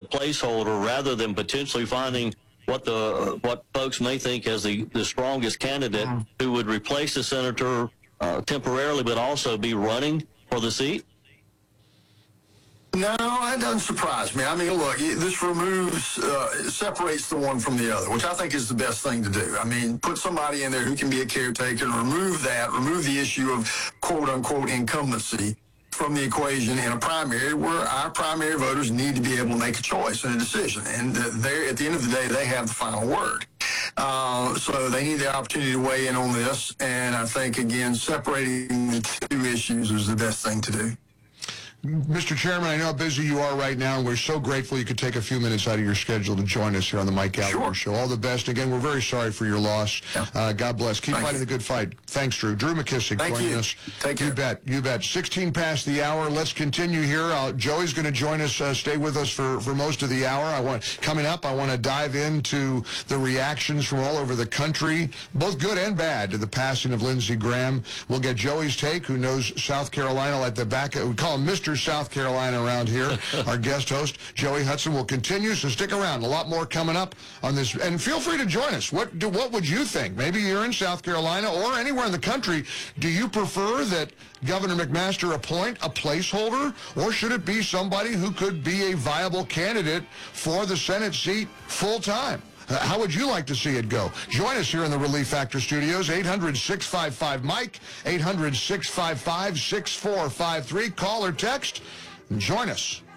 placeholder rather than potentially finding what folks may think as the strongest candidate who would replace the senator temporarily, but also be running for the seat? No, that doesn't surprise me. I mean, look, this separates the one from the other, which I think is the best thing to do. I mean, put somebody in there who can be a caretaker and remove the issue of quote-unquote incumbency from the equation in a primary where our primary voters need to be able to make a choice and a decision. And at the end of the day, they have the final word. So they need the opportunity to weigh in on this. And I think, again, separating the two issues is the best thing to do. Mr. Chairman, I know how busy you are right now, and we're so grateful you could take a few minutes out of your schedule to join us here on the Mike Gallagher Show. All the best. Again, we're very sorry for your loss. Yeah. God bless. Keep fighting the good fight. Thanks, Drew. Drew McKissick joining us. Thank you. You bet. You bet. 16 past the hour. Let's continue here. Joey's going to join us, stay with us for most of the hour. Coming up, I want to dive into the reactions from all over the country, both good and bad, to the passing of Lindsey Graham. We'll get Joey's take, who knows South Carolina like the back. We call him Mr. South Carolina around here. Our guest host, Joey Hudson, will continue, so stick around. A lot more coming up on this. And feel free to join us. What would you think? Maybe you're in South Carolina or anywhere in the country. Do you prefer that Governor McMaster appoint a placeholder, or should it be somebody who could be a viable candidate for the Senate seat full-time? How would you like to see it go? Join us here in the Relief Factor Studios, 800-655-MIKE, 800-655-6453. Call or text and join us.